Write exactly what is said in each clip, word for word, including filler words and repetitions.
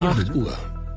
acht Uhr.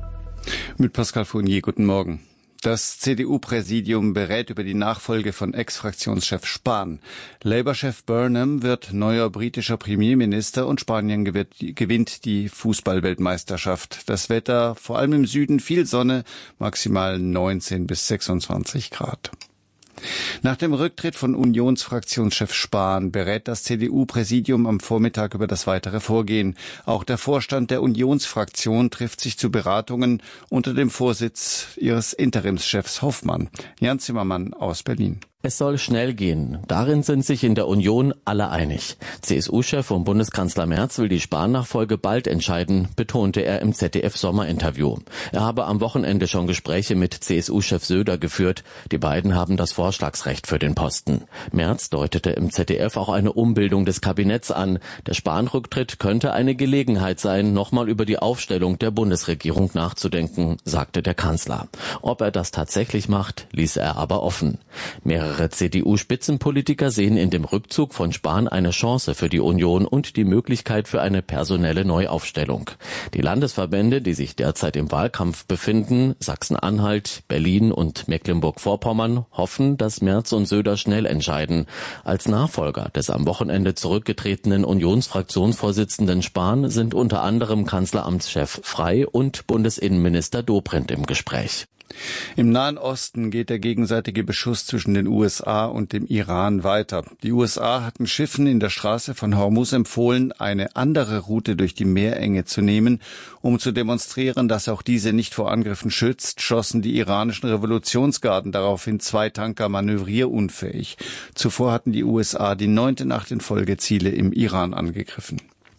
Mit Pascal Fournier, guten Morgen. Das C D U-Präsidium berät über die Nachfolge von Ex-Fraktionschef Spahn. Labour-Chef Burnham wird neuer britischer Premierminister und Spanien gewinnt die Fußball-Weltmeisterschaft. Das Wetter, vor allem im Süden, viel Sonne, maximal neunzehn bis sechsundzwanzig Grad. Nach dem Rücktritt von Unionsfraktionschef Spahn berät das C D U-Präsidium am Vormittag über das weitere Vorgehen. Auch der Vorstand der Unionsfraktion trifft sich zu Beratungen unter dem Vorsitz ihres Interimschefs Hoffmann. Jan Zimmermann aus Berlin. Es soll schnell gehen. Darin sind sich in der Union alle einig. C S U-Chef und Bundeskanzler Merz will die Spahn-Nachfolge bald entscheiden, betonte er im Z D F-Sommerinterview. Er habe am Wochenende schon Gespräche mit C S U-Chef Söder geführt. Die beiden haben das Vorschlagsrecht für den Posten. Merz deutete im Z D F auch eine Umbildung des Kabinetts an. Der Spahn-Rücktritt könnte eine Gelegenheit sein, nochmal über die Aufstellung der Bundesregierung nachzudenken, sagte der Kanzler. Ob er das tatsächlich macht, ließ er aber offen. Mehrere C D U-Spitzenpolitiker sehen in dem Rückzug von Spahn eine Chance für die Union und die Möglichkeit für eine personelle Neuaufstellung. Die Landesverbände, die sich derzeit im Wahlkampf befinden, Sachsen-Anhalt, Berlin und Mecklenburg-Vorpommern, hoffen, dass Merz und Söder schnell entscheiden. Als Nachfolger des am Wochenende zurückgetretenen Unionsfraktionsvorsitzenden Spahn sind unter anderem Kanzleramtschef Frey und Bundesinnenminister Dobrindt im Gespräch. Im Nahen Osten geht der gegenseitige Beschuss zwischen den U S A und dem Iran weiter. Die U S A hatten Schiffen in der Straße von Hormuz empfohlen, eine andere Route durch die Meerenge zu nehmen. Um zu demonstrieren, dass auch diese nicht vor Angriffen schützt, schossen die iranischen Revolutionsgarden daraufhin zwei Tanker manövrierunfähig. Zuvor hatten die U S A die neunte Nacht in Folge Ziele im Iran angegriffen.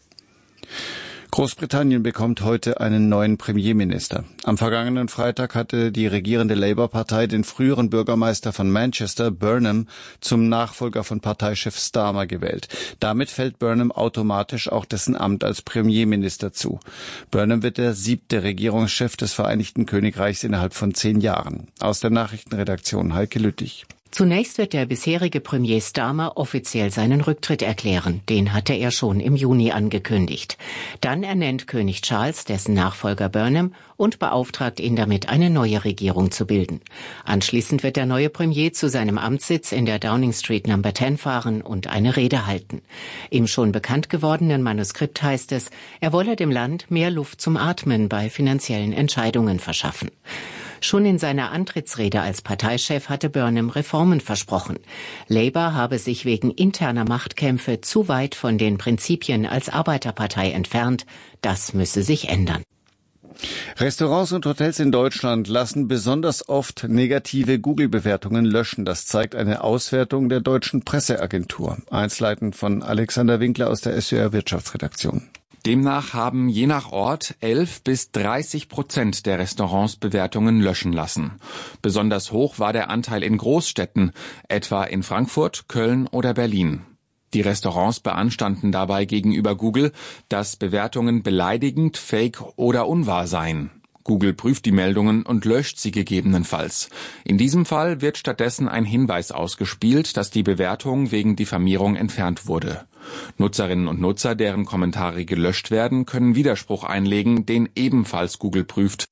Großbritannien bekommt heute einen neuen Premierminister. Am vergangenen Freitag hatte die regierende Labour-Partei den früheren Bürgermeister von Manchester, Burnham, zum Nachfolger von Parteichef Starmer gewählt. Damit fällt Burnham automatisch auch dessen Amt als Premierminister zu. Burnham wird der siebte Regierungschef des Vereinigten Königreichs innerhalb von zehn Jahren. Aus der Nachrichtenredaktion Heike Lüttich. Zunächst wird der bisherige Premier Starmer offiziell seinen Rücktritt erklären. Den hatte er schon im Juni angekündigt. Dann ernennt König Charles dessen Nachfolger Burnham und beauftragt ihn damit, eine neue Regierung zu bilden. Anschließend wird der neue Premier zu seinem Amtssitz in der Downing Street Number zehn fahren und eine Rede halten. Im schon bekannt gewordenen Manuskript heißt es, er wolle dem Land mehr Luft zum Atmen bei finanziellen Entscheidungen verschaffen. Schon in seiner Antrittsrede als Parteichef hatte Burnham Reformen versprochen. Labour habe sich wegen interner Machtkämpfe zu weit von den Prinzipien als Arbeiterpartei entfernt. Das müsse sich ändern. Restaurants und Hotels in Deutschland lassen besonders oft negative Google-Bewertungen löschen. Das zeigt eine Auswertung der Deutschen Presseagentur. Einzelheiten von Alexander Winkler aus der S W R Wirtschaftsredaktion. Demnach haben je nach Ort elf bis dreißig Prozent der Restaurants Bewertungen löschen lassen. Besonders hoch war der Anteil in Großstädten, etwa in Frankfurt, Köln oder Berlin. Die Restaurants beanstanden dabei gegenüber Google, dass Bewertungen beleidigend, fake oder unwahr seien. Google prüft die Meldungen und löscht sie gegebenenfalls. In diesem Fall wird stattdessen ein Hinweis ausgespielt, dass die Bewertung wegen Diffamierung entfernt wurde. Nutzerinnen und Nutzer, deren Kommentare gelöscht werden, können Widerspruch einlegen, den ebenfalls Google prüft.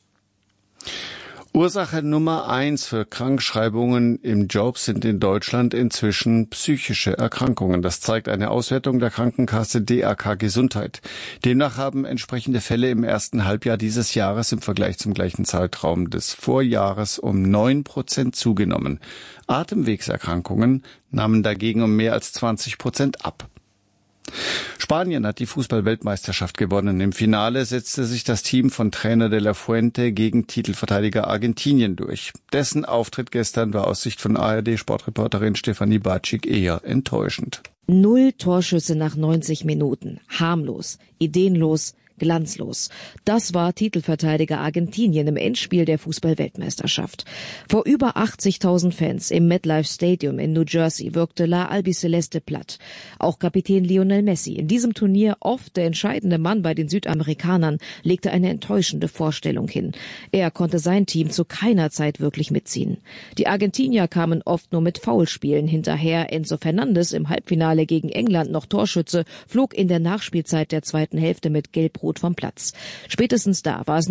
Ursache Nummer eins für Krankschreibungen im Job sind in Deutschland inzwischen psychische Erkrankungen. Das zeigt eine Auswertung der Krankenkasse D A K Gesundheit. Demnach haben entsprechende Fälle im ersten Halbjahr dieses Jahres im Vergleich zum gleichen Zeitraum des Vorjahres um neun Prozent zugenommen. Atemwegserkrankungen nahmen dagegen um mehr als zwanzig Prozent ab. Spanien hat die Fußball-Weltmeisterschaft gewonnen. Im Finale setzte sich das Team von Trainer de la Fuente gegen Titelverteidiger Argentinien durch. Dessen Auftritt gestern war aus Sicht von A R D-Sportreporterin Stefanie Batschik eher enttäuschend. Null Torschüsse nach neunzig Minuten. Harmlos, ideenlos, glanzlos. Das war Titelverteidiger Argentinien im Endspiel der Fußball-Weltmeisterschaft. Vor über achtzigtausend Fans im MetLife Stadium in New Jersey wirkte La Albiceleste platt. Auch Kapitän Lionel Messi, in diesem Turnier oft der entscheidende Mann bei den Südamerikanern, legte eine enttäuschende Vorstellung hin. Er konnte sein Team zu keiner Zeit wirklich mitziehen. Die Argentinier kamen oft nur mit Foulspielen hinterher. Enzo Fernandes im Halbfinale gegen England noch Torschütze, flog in der Nachspielzeit der zweiten Hälfte mit Gelb-Rot vom Platz. Spätestens da war es